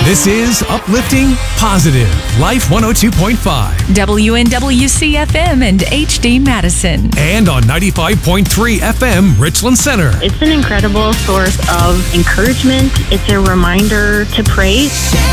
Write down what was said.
This is Uplifting Positive Life 102.5 WNWC-FM and HD Madison. and on 95.3 FM Richland Center. It's an incredible source of encouragement. It's a reminder to pray.